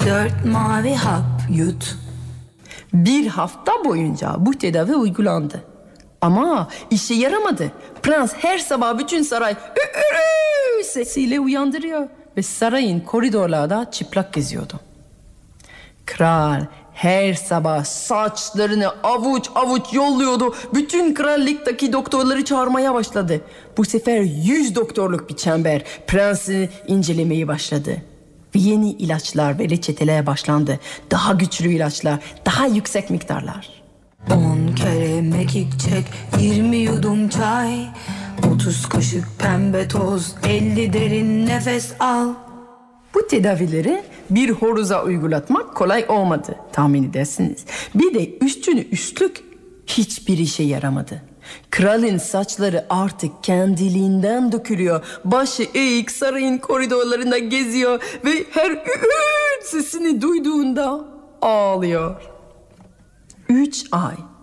4 mavi hap yut. Bir hafta boyunca bu tedavi uygulandı. Ama işe yaramadı. Prens her sabah bütün saray "Ü-ü-ü" sesiyle uyandırıyor ve sarayın koridorlarda çıplak geziyordu. Kral her sabah saçlarını avuç avuç yolluyordu. Bütün krallıktaki doktorları çağırmaya başladı. Bu sefer 100 doktorluk bir çember prensi incelemeyi başladı. Ve yeni ilaçlar ve reçeteler başlandı. Daha güçlü ilaçlar, daha yüksek miktarlar. 10 kere mekik çek, 20 yudum çay, 30 kaşık pembe toz, 50 derin nefes al. Bu tedavileri bir horoza uygulatmak kolay olmadı, tahmin edersiniz. Bir de üstüne üstlük hiçbir işe yaramadı. Kralın saçları artık kendiliğinden dökülüyor. Başı eğik sarayın koridorlarında geziyor ve her sesini duyduğunda ağlıyor. 3 ay